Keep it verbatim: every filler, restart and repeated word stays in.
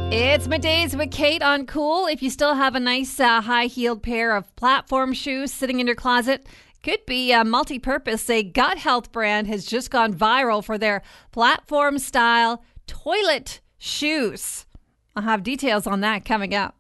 It's Middays with Kate on Cool. If you still have a nice uh, high-heeled pair of platform shoes sitting in your closet, could be a multi-purpose. A gut health brand has just gone viral for their platform-style toilet shoes. I'll have details on that coming up.